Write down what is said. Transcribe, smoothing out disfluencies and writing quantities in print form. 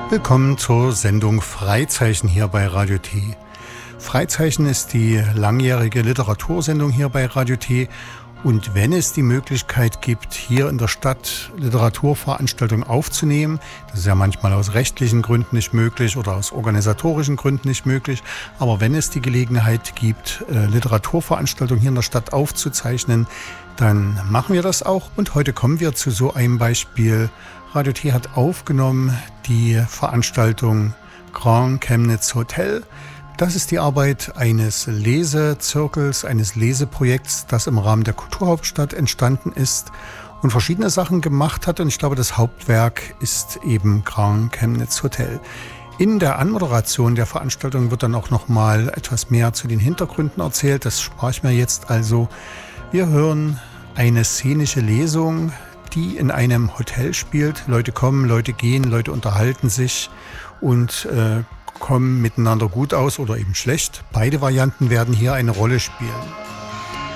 Willkommen zur Sendung Freizeichen hier bei Radio T. Freizeichen ist die langjährige Literatursendung hier bei Radio T. Und wenn es die Möglichkeit gibt, hier in der Stadt Literaturveranstaltungen aufzunehmen, das ist ja manchmal aus rechtlichen Gründen nicht möglich oder aus organisatorischen Gründen nicht möglich, aber wenn es die Gelegenheit gibt, Literaturveranstaltungen hier in der Stadt aufzuzeichnen, dann machen wir das auch. Und heute kommen wir zu so einem Beispiel. Radio T hat aufgenommen die Veranstaltung Grand Chemnitz Hotel. Das ist die Arbeit eines Lesezirkels, eines Leseprojekts, das im Rahmen der Kulturhauptstadt entstanden ist und verschiedene Sachen gemacht hat. Und ich glaube, das Hauptwerk ist eben Grand Chemnitz Hotel. In der Anmoderation der Veranstaltung wird dann auch noch mal etwas mehr zu den Hintergründen erzählt. Das spare ich mir jetzt also. Wir hören eine szenische Lesung, die in einem Hotel spielt. Leute kommen, Leute gehen, Leute unterhalten sich und kommen miteinander gut aus oder eben schlecht. Beide Varianten werden hier eine Rolle spielen.